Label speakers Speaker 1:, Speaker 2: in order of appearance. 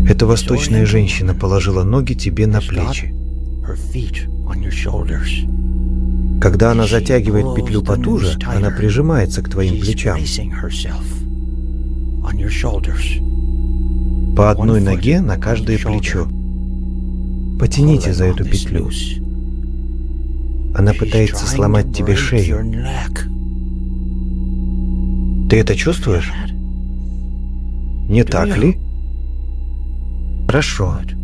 Speaker 1: Эта восточная женщина положила ноги тебе на плечи. Когда она затягивает петлю потуже, она прижимается к твоим плечам. По одной ноге на каждое плечо. Потяните за эту петлю. Она пытается сломать тебе шею. Ты это чувствуешь? Не так ли? Хорошо.